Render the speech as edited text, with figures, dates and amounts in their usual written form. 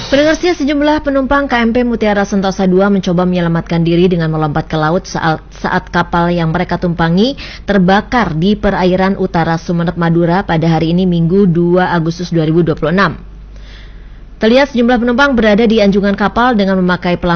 Pendengar setia, sejumlah penumpang KMP Mutiara Sentosa II mencoba menyelamatkan diri dengan melompat ke laut saat kapal yang mereka tumpangi terbakar di perairan utara Sumeneb, Madura pada hari ini Minggu 2 Agustus 2026. Terlihat sejumlah penumpang berada di anjungan kapal dengan memakai pelampiasan